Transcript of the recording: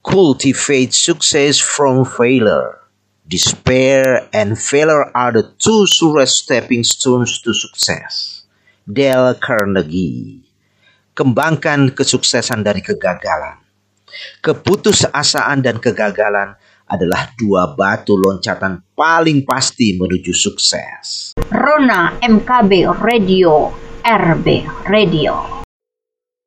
Cultivate success from failure. Despair and failure are the two surest stepping stones to success. Dale Carnegie. Kembangkan kesuksesan dari kegagalan. Keputusasaan dan kegagalan adalah dua batu loncatan paling pasti menuju sukses. Rona MKB Radio, RB Radio.